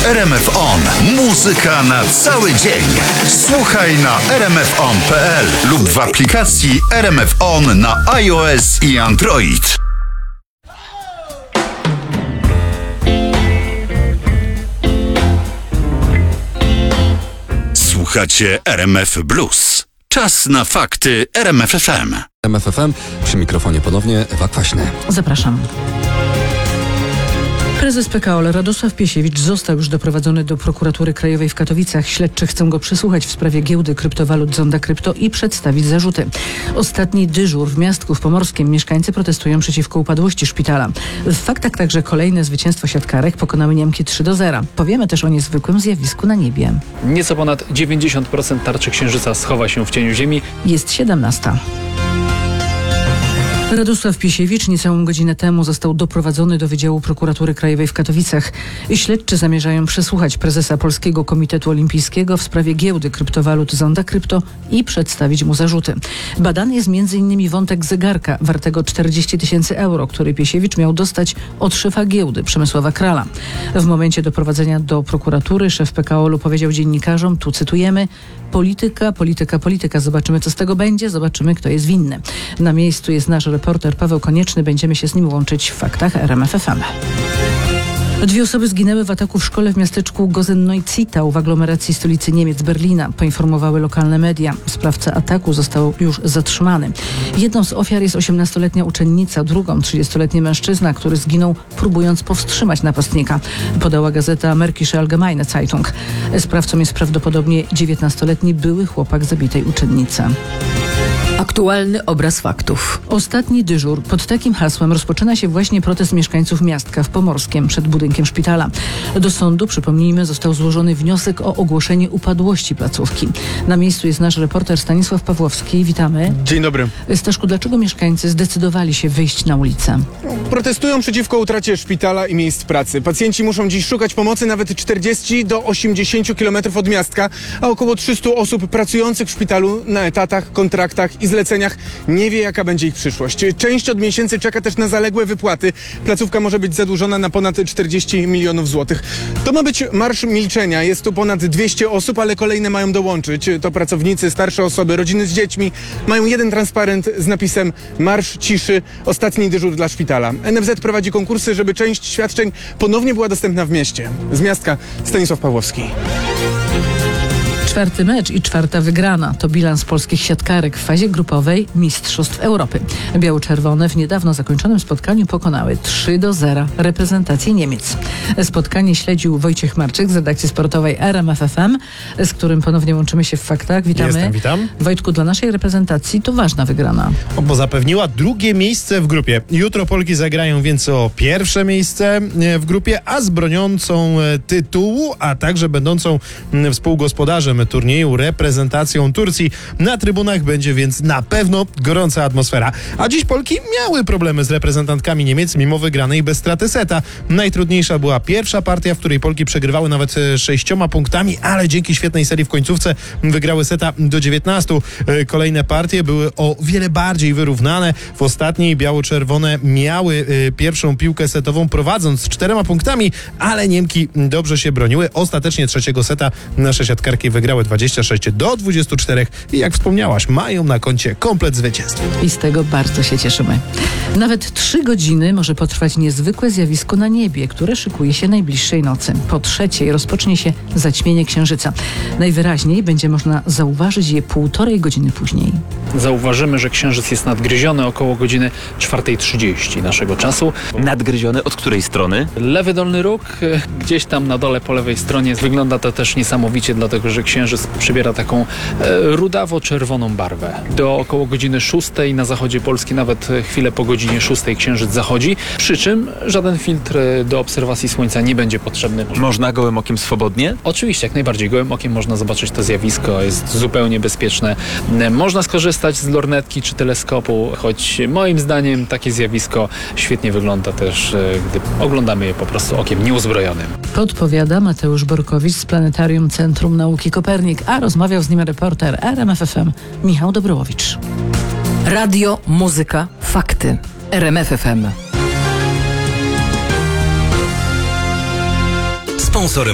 RMF On. Muzyka na cały dzień. Słuchaj na rmfon.pl lub w aplikacji RMF On na iOS i Android. Słuchacie RMF Blues. Czas na fakty RMF FM. RMF FM, przy mikrofonie ponownie Ewa Kwaśny. Zapraszam. Prezes PKO Radosław Piesiewicz został już doprowadzony do prokuratury krajowej w Katowicach. Śledczy chcą go przesłuchać w sprawie giełdy kryptowalut Zonda Krypto i przedstawić zarzuty. Ostatni dyżur w Miastku w Pomorskiem. Mieszkańcy protestują przeciwko upadłości szpitala. W faktach także kolejne zwycięstwo siatkarek. Pokonały Niemki 3-0. Powiemy też o niezwykłym zjawisku na niebie. Nieco ponad 90% tarczy Księżyca schowa się w cieniu Ziemi. Jest 17. Radosław Piesiewicz niecałą godzinę temu został doprowadzony do Wydziału Prokuratury Krajowej w Katowicach. Śledczy zamierzają przesłuchać prezesa Polskiego Komitetu Olimpijskiego w sprawie giełdy kryptowalut Zonda Krypto i przedstawić mu zarzuty. Badany jest m.in. wątek zegarka wartego 40 000 euro, który Piesiewicz miał dostać od szefa giełdy Przemysława Krala. W momencie doprowadzenia do prokuratury szef PKO-u powiedział dziennikarzom, tu cytujemy: polityka, polityka, polityka. Zobaczymy, co z tego będzie, zobaczymy, kto jest winny. Na miejscu jest nasz reporter Paweł Konieczny. Będziemy się z nim łączyć w faktach RMF FM. 2 osoby zginęły w ataku w szkole w miasteczku Gosenneuzitau w aglomeracji stolicy Niemiec, Berlina, poinformowały lokalne media. Sprawca ataku został już zatrzymany. Jedną z ofiar jest 18-letnia uczennica, drugą 30-letni mężczyzna, który zginął próbując powstrzymać napastnika, podała gazeta Märkische Allgemeine Zeitung. Sprawcą jest prawdopodobnie 19-letni były chłopak zabitej uczennicy. Aktualny obraz faktów. Ostatni dyżur. Pod takim hasłem rozpoczyna się właśnie protest mieszkańców Miastka w Pomorskiem przed budynkiem szpitala. Do sądu, przypomnijmy, został złożony wniosek o ogłoszenie upadłości placówki. Na miejscu jest nasz reporter Stanisław Pawłowski. Witamy. Dzień dobry. Staszku, dlaczego mieszkańcy zdecydowali się wyjść na ulicę? Protestują przeciwko utracie szpitala i miejsc pracy. Pacjenci muszą dziś szukać pomocy nawet 40 do 80 km od Miastka, a około 300 osób pracujących w szpitalu na etatach, kontraktach i zleceniach nie wie, jaka będzie ich przyszłość. Część od miesięcy czeka też na zaległe wypłaty. Placówka może być zadłużona na ponad 40 milionów złotych. To ma być marsz milczenia. Jest tu ponad 200 osób, ale kolejne mają dołączyć. To pracownicy, starsze osoby, rodziny z dziećmi. Mają jeden transparent z napisem Marsz ciszy, ostatni dyżur dla szpitala. NFZ prowadzi konkursy, żeby część świadczeń ponownie była dostępna w mieście. Z Miastka Stanisław Pawłowski. 4. mecz i 4. wygrana to bilans polskich siatkarek w fazie grupowej Mistrzostw Europy. Biało-czerwone w niedawno zakończonym spotkaniu pokonały 3-0 reprezentację Niemiec. Spotkanie śledził Wojciech Marczyk z redakcji sportowej RMF FM, z którym ponownie łączymy się w faktach. Witamy. Witam. Wojtku, dla naszej reprezentacji to ważna wygrana. Bo zapewniła drugie miejsce w grupie. Jutro Polki zagrają więc o pierwsze miejsce w grupie, a z broniącą tytułu, a także będącą współgospodarzem turnieju reprezentacją Turcji. Na trybunach będzie więc na pewno gorąca atmosfera. A dziś Polki miały problemy z reprezentantkami Niemiec mimo wygranej bez straty seta. Najtrudniejsza była pierwsza partia, w której Polki przegrywały nawet 6 punktami, ale dzięki świetnej serii w końcówce wygrały seta do 19. Kolejne partie były o wiele bardziej wyrównane. W ostatniej biało-czerwone miały pierwszą piłkę setową prowadząc 4 punktami, ale Niemki dobrze się broniły. Ostatecznie trzeciego seta nasze siatkarki wygrały 26-24 i jak wspomniałaś, mają na koncie komplet zwycięstw. I z tego bardzo się cieszymy. Nawet 3 godziny może potrwać niezwykłe zjawisko na niebie, które szykuje się najbliższej nocy. Po 3:00 rozpocznie się zaćmienie Księżyca. Najwyraźniej będzie można zauważyć je 1,5 godziny później. Zauważymy, że Księżyc jest nadgryziony około godziny 4:30 naszego czasu. Nadgryziony od której strony? Lewy dolny róg, gdzieś tam na dole po lewej stronie. Wygląda to też niesamowicie, dlatego że Księżyc przybiera taką rudawo-czerwoną barwę. Do około godziny 6:00 na zachodzie Polski, nawet chwilę po godzinie 6:00 Księżyc zachodzi, przy czym żaden filtr do obserwacji Słońca nie będzie potrzebny. Można gołym okiem swobodnie? Oczywiście, jak najbardziej. Gołym okiem można zobaczyć to zjawisko, jest zupełnie bezpieczne. Można skorzystać z lornetki czy teleskopu, choć moim zdaniem takie zjawisko świetnie wygląda też, gdy oglądamy je po prostu okiem nieuzbrojonym. Podpowiada Mateusz Borkowicz z Planetarium Centrum Nauki Kopernik, a rozmawiał z nim reporter RMF FM Michał Dobrołowicz. Radio, muzyka, fakty. RMF FM. Sponsorem